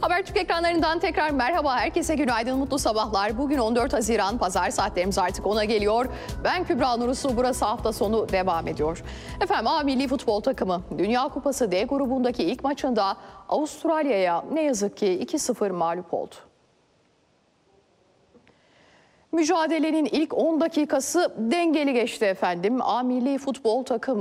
Habertürk ekranlarından tekrar merhaba, herkese günaydın, mutlu sabahlar. Bugün 14 Haziran, pazar, saatlerimiz artık 10'a geliyor. Ben Kübra Nurusu, burası hafta sonu devam ediyor. Efendim, A Milli Futbol takımı Dünya Kupası D grubundaki ilk maçında Avustralya'ya ne yazık ki 2-0 mağlup oldu. Mücadelenin ilk 10 dakikası dengeli geçti efendim. A Milli Futbol takımı